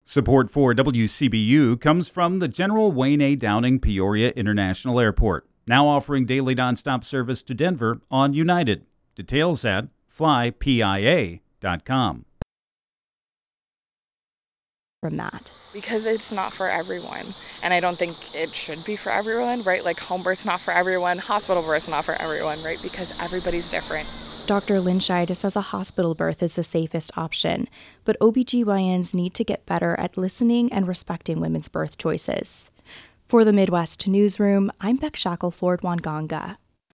Support for WCBU comes from the General Wayne A. Downing Peoria International Airport, now offering daily nonstop service to Denver on United. Details at flypia.com. From that. Because it's not for everyone, and I don't think it should be for everyone, right? Like home birth's not for everyone, hospital birth's not for everyone, right? Because everybody's different. Dr. Lynn Scheid says a hospital birth is the safest option, but OBGYNs need to get better at listening and respecting women's birth choices. For the Midwest Newsroom, I'm Beck Shackelford-Wanganga.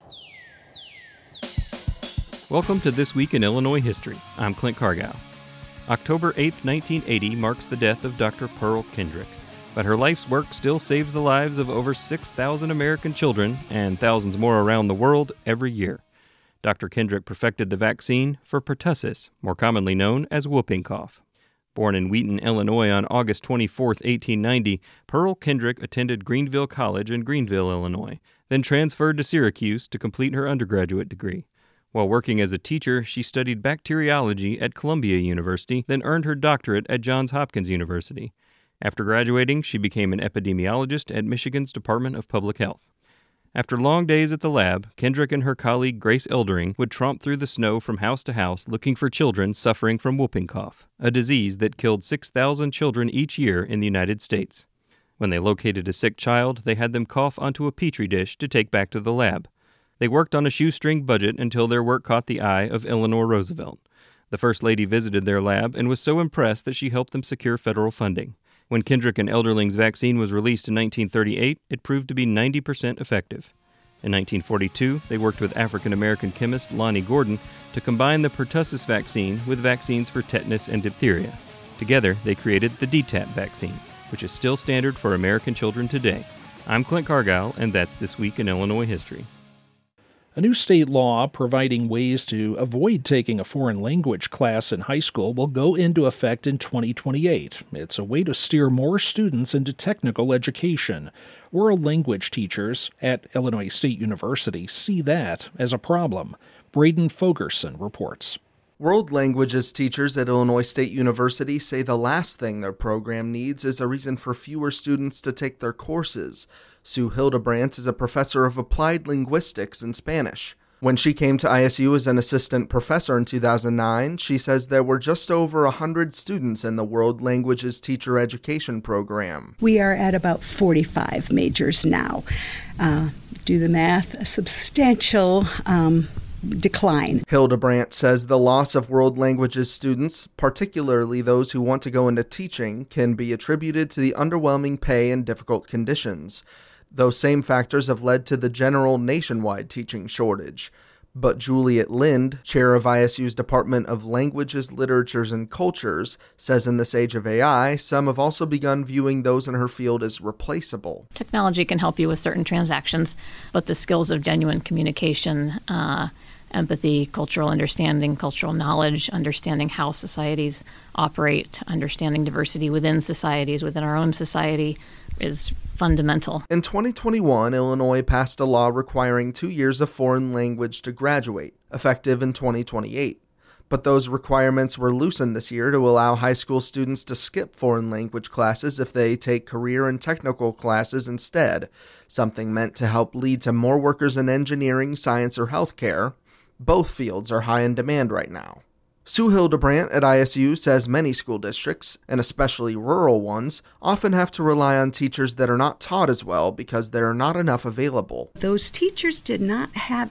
Welcome to This Week in Illinois History. I'm Clint Cargile. October 8, 1980 marks the death of Dr. Pearl Kendrick, but her life's work still saves the lives of over 6,000 American children and thousands more around the world every year. Dr. Kendrick perfected the vaccine for pertussis, more commonly known as whooping cough. Born in Wheaton, Illinois on August 24, 1890, Pearl Kendrick attended Greenville College in Greenville, Illinois, then transferred to Syracuse to complete her undergraduate degree. While working as a teacher, she studied bacteriology at Columbia University, then earned her doctorate at Johns Hopkins University. After graduating, she became an epidemiologist at Michigan's Department of Public Health. After long days at the lab, Kendrick and her colleague Grace Eldering would tromp through the snow from house to house looking for children suffering from whooping cough, a disease that killed 6,000 children each year in the United States. When they located a sick child, they had them cough onto a petri dish to take back to the lab. They worked on a shoestring budget until their work caught the eye of Eleanor Roosevelt. The First Lady visited their lab and was so impressed that she helped them secure federal funding. When Kendrick and Elderling's vaccine was released in 1938, it proved to be 90% effective. In 1942, they worked with African-American chemist Lonnie Gordon to combine the pertussis vaccine with vaccines for tetanus and diphtheria. Together, they created the DTaP vaccine, which is still standard for American children today. I'm Clint Cargile, and that's This Week in Illinois History. A new state law providing ways to avoid taking a foreign language class in high school will go into effect in 2028. It's a way to steer more students into technical education. World language teachers at Illinois State University see that as a problem. Braden Fogerson reports. World languages teachers at Illinois State University say the last thing their program needs is a reason for fewer students to take their courses. Sue Hildebrandt is a professor of applied linguistics and Spanish. When she came to ISU as an assistant professor in 2009, she says there were just over 100 students in the World Languages Teacher Education program. We are at about 45 majors now. Do the math, a substantial decline. Hildebrandt says the loss of world languages students, particularly those who want to go into teaching, can be attributed to the underwhelming pay and difficult conditions. Those same factors have led to the general nationwide teaching shortage. But Juliet Lind, chair of ISU's Department of Languages, Literatures, and Cultures, says in this age of AI, some have also begun viewing those in her field as replaceable. Technology can help you with certain transactions, but the skills of genuine communication, empathy, cultural understanding, cultural knowledge, understanding how societies operate, understanding diversity within societies, within our own society, is fundamental. In 2021, Illinois passed a law requiring 2 years of foreign language to graduate, effective in 2028. But those requirements were loosened this year to allow high school students to skip foreign language classes if they take career and technical classes instead, something meant to help lead to more workers in engineering, science, or healthcare. Both fields are high in demand right now. Sue Hildebrandt at ISU says many school districts, and especially rural ones, often have to rely on teachers that are not taught as well because there are not enough available. Those teachers did not have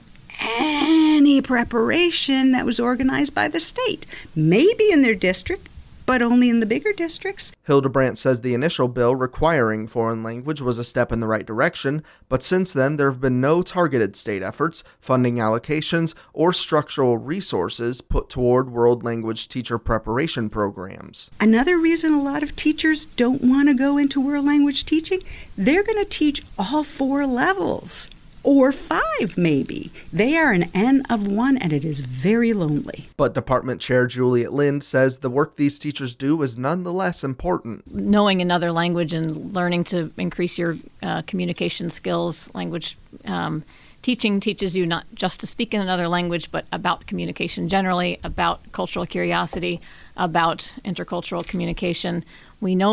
any preparation that was organized by the state. Maybe in their district, but only in the bigger districts. Hildebrandt says the initial bill requiring foreign language was a step in the right direction, but since then there have been no targeted state efforts, funding allocations, or structural resources put toward world language teacher preparation programs. Another reason a lot of teachers don't want to go into world language teaching, they're going to teach all 4 levels. Or 5, maybe. They are an N of 1, and it is very lonely. But Department Chair Juliet Lind says the work these teachers do is nonetheless important. Knowing another language and learning to increase your communication skills, language teaching teaches you not just to speak in another language, but about communication generally, about cultural curiosity, about intercultural communication. We know